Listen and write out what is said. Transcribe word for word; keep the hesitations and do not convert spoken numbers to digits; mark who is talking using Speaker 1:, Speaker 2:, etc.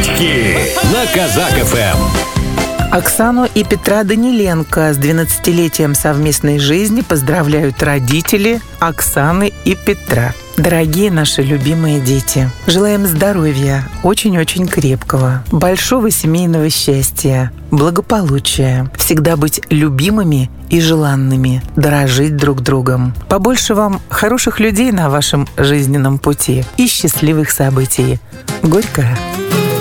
Speaker 1: Будки на Казак эф эм.
Speaker 2: Оксану и Петра Даниленко с двенадцатилетием совместной жизни поздравляют родители Оксаны и Петра. Дорогие наши любимые дети, желаем здоровья, очень-очень крепкого, большого семейного счастья, благополучия, всегда быть любимыми и желанными, дорожить друг другом. Побольше вам хороших людей на вашем жизненном пути и счастливых событий. Горькая.